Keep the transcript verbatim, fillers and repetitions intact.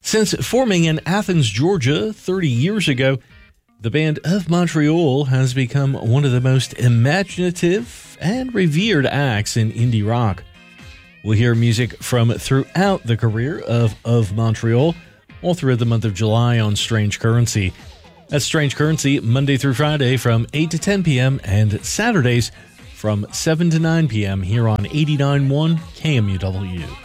Since forming in Athens, Georgia thirty years ago, the Band of Montreal has become one of the most imaginative and revered acts in indie rock. We'll hear music from throughout the career of Of Montreal, all throughout the month of July on Strange Currency. That's Strange Currency, Monday through Friday from eight to ten p.m. and Saturdays from seven to nine p.m. here on eighty-nine point one K M U W.